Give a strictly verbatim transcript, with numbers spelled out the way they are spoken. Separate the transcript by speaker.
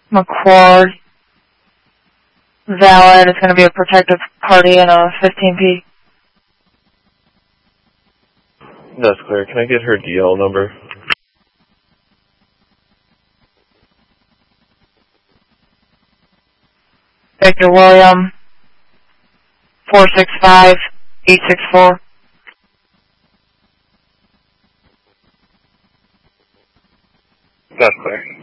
Speaker 1: McCord. Valid. It's going to be a protective party in a fifteen P.
Speaker 2: That's clear. Can I get her D L number?
Speaker 1: Victor William. four six five, eight six four.
Speaker 2: That's clear.